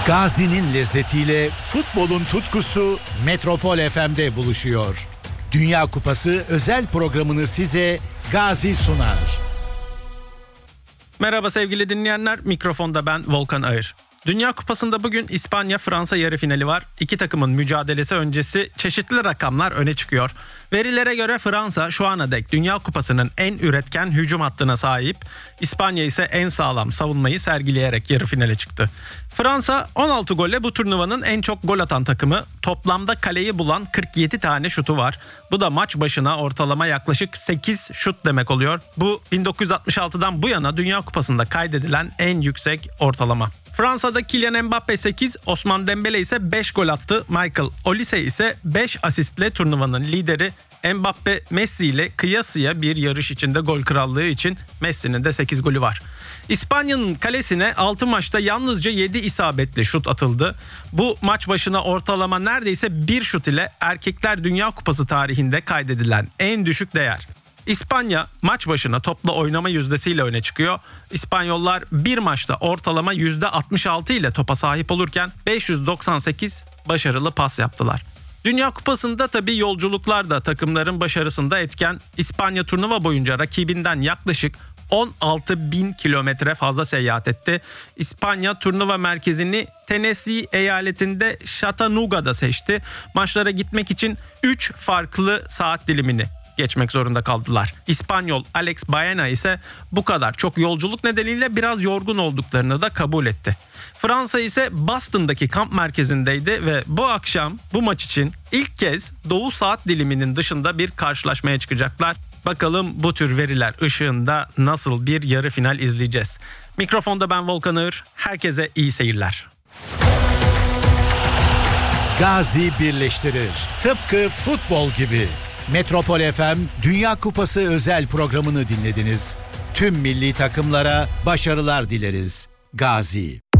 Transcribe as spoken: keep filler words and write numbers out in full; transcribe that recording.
Gazi'nin lezzetiyle futbolun tutkusu Metropol F M'de buluşuyor. Dünya Kupası özel programını size Gazi sunar. Merhaba sevgili dinleyenler, mikrofonda ben Volkan Ağır. Dünya Kupası'nda bugün İspanya-Fransa yarı finali var. İki takımın mücadelesi öncesi çeşitli rakamlar öne çıkıyor. Verilere göre Fransa şu ana dek Dünya Kupası'nın en üretken hücum hattına sahip. İspanya ise en sağlam savunmayı sergileyerek yarı finale çıktı. Fransa on altı golle bu turnuvanın en çok gol atan takımı. Toplamda kaleyi bulan kırk yedi tane şutu var. Bu da maç başına ortalama yaklaşık sekiz şut demek oluyor. Bu bin dokuz yüz altmış altıdan bu yana Dünya Kupası'nda kaydedilen en yüksek ortalama. Fransa'da Kylian Mbappe sekiz, Ousmane Dembele ise beş gol attı. Michael Olise ise beş asistle turnuvanın lideri. Mbappe Messi ile kıyasıya bir yarış içinde gol krallığı için Messi'nin de sekiz golü var. İspanya'nın kalesine altı maçta yalnızca yedi isabetli şut atıldı. Bu maç başına ortalama neredeyse bir şut ile Erkekler Dünya Kupası tarihinde kaydedilen en düşük değer. İspanya maç başına topla oynama yüzdesiyle öne çıkıyor. İspanyollar bir maçta ortalama yüzde altmış altı ile topa sahip olurken beş yüz doksan sekiz başarılı pas yaptılar. Dünya Kupası'nda tabii yolculuklar da takımların başarısında etken. İspanya turnuva boyunca rakibinden yaklaşık on altı bin kilometre fazla seyahat etti. İspanya turnuva merkezini Tennessee eyaletinde Chattanoogha'da seçti. Maçlara gitmek için üç farklı saat dilimini geçmek zorunda kaldılar. İspanyol Alex Baena ise bu kadar çok yolculuk nedeniyle biraz yorgun olduklarını da kabul etti. Fransa ise Boston'daki kamp merkezindeydi ve bu akşam bu maç için ilk kez Doğu saat diliminin dışında bir karşılaşmaya çıkacaklar. Bakalım bu tür veriler ışığında nasıl bir yarı final izleyeceğiz. Mikrofonda ben Volkan Ağır. Herkese iyi seyirler. Gazi birleştirir. Tıpkı futbol gibi. Metropol F M Dünya Kupası özel programını dinlediniz. Tüm milli takımlara başarılar dileriz. Gazi.